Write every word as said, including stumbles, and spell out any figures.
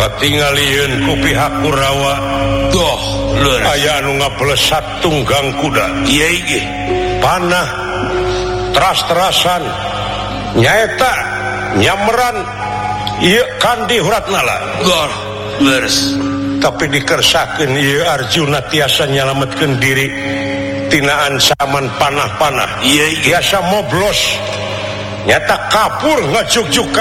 katinggalian ku pihak Kurawa doh aya anu ngaplesat tunggang kuda iya iki panah teras-terasan nyaeta nyameran ieu kandi Huratnala gor leres tapi dikersakeun ieu Arjuna tiasa nyalametkeun diri tina ancaman panah-panah iya iki biasa moblos nyata kapur ngajug-jug